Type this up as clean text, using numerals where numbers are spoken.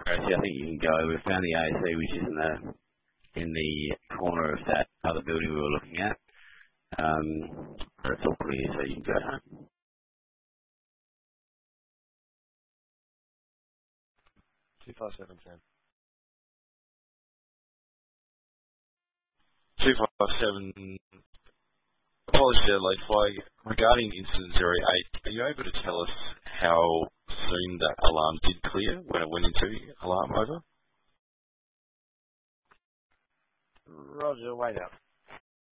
Gracie, I think you can go. We found the AC, which is in the corner of that other building we were looking at. It's all clear, so you can go home. 25710. 257. Apologies, late flag. Regarding incident 08, are you able to tell us how soon that alarm did clear when it went into alarm over? Roger, wait up.